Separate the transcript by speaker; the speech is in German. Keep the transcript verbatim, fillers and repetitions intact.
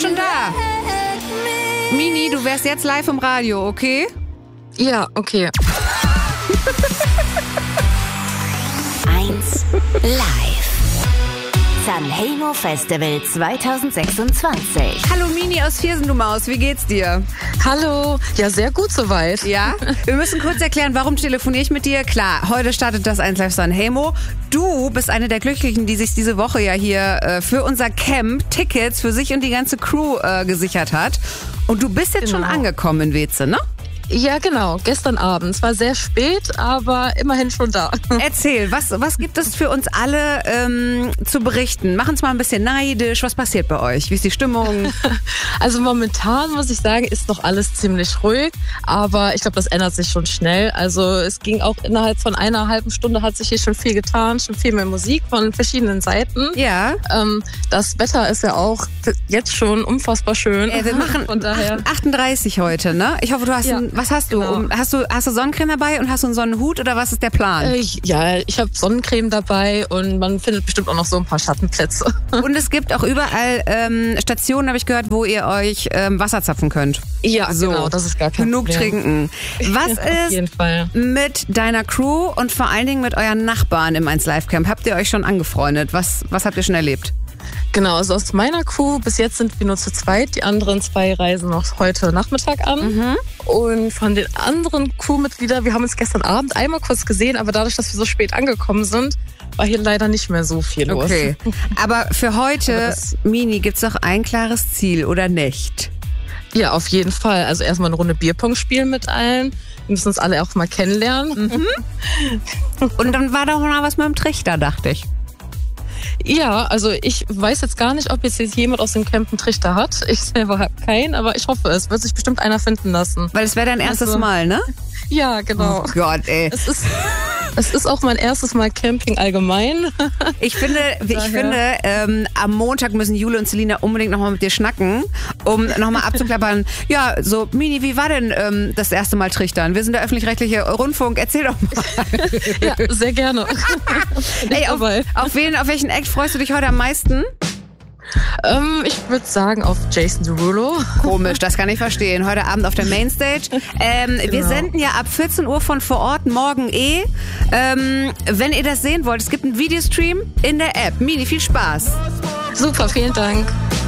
Speaker 1: schon da. Mini, du wärst jetzt live im Radio, okay?
Speaker 2: Ja, okay.
Speaker 3: eins live. Sanremo Festival zwanzig sechsundzwanzig.
Speaker 1: Hallo Mini aus Viersen, du Maus, wie geht's dir?
Speaker 2: Hallo, ja sehr gut soweit.
Speaker 1: Ja, wir müssen kurz erklären, warum telefoniere ich mit dir? Klar, heute startet das eins Live Sanremo. Du bist eine der Glücklichen, die sich diese Woche ja hier äh, für unser Camp Tickets für sich und die ganze Crew äh, gesichert hat. Und du bist jetzt
Speaker 2: Genau.
Speaker 1: schon angekommen in Weze, ne?
Speaker 2: Ja, genau. Gestern Abend. Es war sehr spät, aber immerhin schon da.
Speaker 1: Erzähl, was, was gibt es für uns alle ähm, zu berichten? Mach uns mal ein bisschen neidisch. Was passiert bei euch? Wie ist die Stimmung?
Speaker 2: Also momentan, muss ich sagen, ist noch alles ziemlich ruhig. Aber ich glaube, das ändert sich schon schnell. Also es ging auch innerhalb von einer halben Stunde hat sich hier schon viel getan. Schon viel mehr Musik von verschiedenen Seiten.
Speaker 1: Ja.
Speaker 2: Ähm, das Wetter ist ja auch jetzt schon unfassbar schön.
Speaker 1: Äh, wir machen
Speaker 2: von daher.
Speaker 1: achtunddreißig heute, ne? Ich hoffe, du hast
Speaker 2: Ja.
Speaker 1: ein, was hast du?
Speaker 2: Genau.
Speaker 1: Um, hast du? Hast du Sonnencreme dabei und hast du einen Sonnenhut oder was ist der Plan?
Speaker 2: Äh, ja, ich habe Sonnencreme dabei und man findet bestimmt auch noch so ein paar Schattenplätze.
Speaker 1: Und es gibt auch überall ähm, Stationen, habe ich gehört, wo ihr euch ähm, Wasser zapfen könnt.
Speaker 2: Ja,
Speaker 1: So.
Speaker 2: genau, das ist gar kein
Speaker 1: Genug
Speaker 2: Problem.
Speaker 1: trinken. Was
Speaker 2: Ja, auf jeden
Speaker 1: ist
Speaker 2: Fall.
Speaker 1: mit deiner Crew und vor allen Dingen mit euren Nachbarn im eins Live Camp? Habt ihr euch schon angefreundet? Was, was habt ihr schon erlebt?
Speaker 2: Genau, also aus meiner Crew, bis jetzt sind wir nur zu zweit. Die anderen zwei reisen noch heute Nachmittag an.
Speaker 1: Mhm.
Speaker 2: Und von den anderen Crewmitgliedern, wir haben uns gestern Abend einmal kurz gesehen, aber dadurch, dass wir so spät angekommen sind, war hier leider nicht mehr so viel los.
Speaker 1: Okay. Aber für heute,
Speaker 2: Aber das-
Speaker 1: Mini, gibt's doch ein klares Ziel, oder nicht?
Speaker 2: Ja, auf jeden Fall. Also erstmal eine Runde Bierpong spielen mit allen. Wir müssen uns alle auch mal kennenlernen.
Speaker 1: Und dann war doch noch was mit dem Trichter, dachte ich.
Speaker 2: Ja, also ich weiß jetzt gar nicht, ob jetzt jemand aus dem Camp einen Trichter hat. Ich selber habe keinen, aber ich hoffe, es wird sich bestimmt einer finden lassen.
Speaker 1: Weil es wäre dein erstes
Speaker 2: Also-
Speaker 1: Mal, ne?
Speaker 2: Ja, genau.
Speaker 1: Oh Gott, ey.
Speaker 2: Es ist, es ist auch mein erstes Mal Camping allgemein.
Speaker 1: Ich finde, ich
Speaker 2: Daher.
Speaker 1: finde ähm, am Montag müssen Jule und Selina unbedingt nochmal mit dir schnacken, um nochmal abzuklappern. Ja, so, Mini, wie war denn ähm, das erste Mal Trichtern? Wir sind der öffentlich-rechtliche Rundfunk, erzähl doch mal.
Speaker 2: Ja, sehr gerne. Bin ich
Speaker 1: Ey, auf,
Speaker 2: dabei.
Speaker 1: auf, wen, auf welchen Act freust du dich heute am meisten?
Speaker 2: Ähm, ich würde sagen auf Jason Derulo.
Speaker 1: Komisch, das kann ich verstehen. Heute Abend auf der Mainstage. Ähm, Wir
Speaker 2: Genau.
Speaker 1: senden ja ab vierzehn Uhr von vor Ort, morgen eh. Ähm, wenn ihr das sehen wollt, es gibt einen Videostream in der App. Mini, viel Spaß.
Speaker 2: Super, vielen Dank.